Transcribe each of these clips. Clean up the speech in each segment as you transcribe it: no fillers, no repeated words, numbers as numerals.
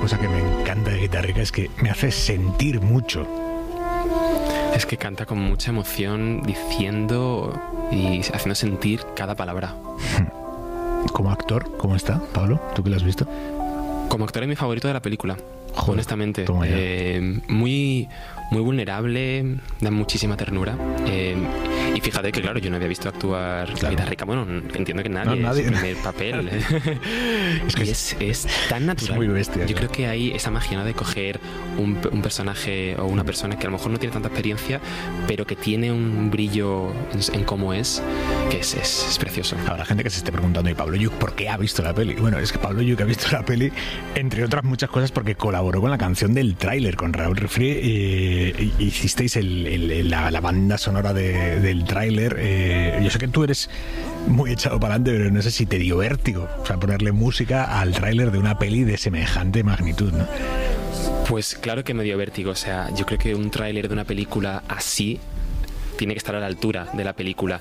cosa que me encanta de Guitarrica es que me hace sentir mucho. Es que canta con mucha emoción, diciendo y haciendo sentir cada palabra. Como actor, ¿cómo está, Pablo? ¿Tú que lo has visto? Como actor es mi favorito de la película. Joder, honestamente. Muy vulnerable, da muchísima ternura. Y fíjate que, claro, yo no había visto actuar Guitarrica. Bueno, entiendo que nadie. No, nadie. Es su primer papel. Es que es tan natural. Es muy bestia. Yo creo que hay esa magia, ¿no?, de coger un personaje o una persona que a lo mejor no tiene tanta experiencia, pero que tiene un brillo en cómo es, que es precioso. Habrá gente que se esté preguntando, ¿y Pablo Lluch por qué ha visto la peli? Bueno, es que Pablo Lluch ha visto la peli, entre otras muchas cosas, porque colaboró con la canción del tráiler, con Raúl Refri. Hicisteis la banda sonora del tráiler. Yo sé que tú eres muy echado para adelante, pero no sé si te dio vértigo, o sea, ponerle música al tráiler de una peli de semejante magnitud, ¿no? Pues claro que me dio vértigo. O sea, yo creo que un tráiler de una película así tiene que estar a la altura de la película.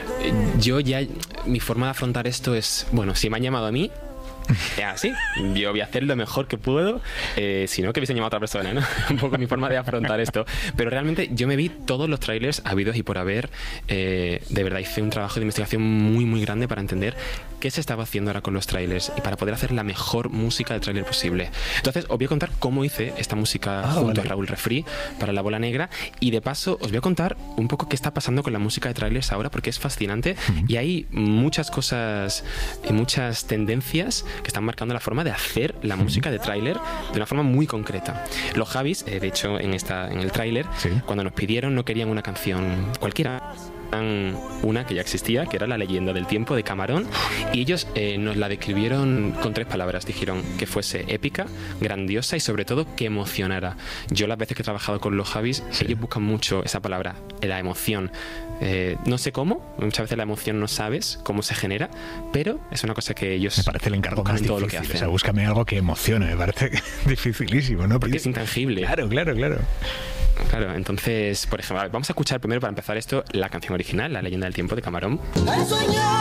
Mi forma de afrontar esto es, bueno, si me han llamado a mí, así, yo voy a hacer lo mejor que puedo, si no, que hubiesen llamado a otra persona, ¿no? Un poco mi forma de afrontar esto. Pero realmente yo me vi todos los trailers habidos y por haber. De verdad hice un trabajo de investigación muy, muy grande para entender qué se estaba haciendo ahora con los trailers y para poder hacer la mejor música de tráiler posible. Entonces os voy a contar cómo hice esta música junto a Raúl Refri para La Bola Negra, y de paso os voy a contar un poco qué está pasando con la música de trailers ahora, porque es fascinante y hay muchas cosas y muchas tendencias que están marcando la forma de hacer la música de tráiler de una forma muy concreta. Los Javis, de hecho, en el tráiler, cuando nos pidieron, no querían una canción cualquiera, una que ya existía, que era La Leyenda del Tiempo de Camarón, y ellos nos la describieron con 3 palabras. Dijeron que fuese épica, grandiosa y sobre todo que emocionara. Yo las veces que he trabajado con los Javis, ellos buscan mucho esa palabra, la emoción. No sé cómo, muchas veces la emoción no sabes cómo se genera, pero es una cosa que ellos me parece el encargo más todo difícil, lo que hacen. O sea, búscame algo que emocione, me parece dificilísimo, ¿no? Porque es intangible. Claro. Claro, entonces, por ejemplo, vamos a escuchar primero, para empezar esto, la canción original, La Leyenda del Tiempo de Camarón.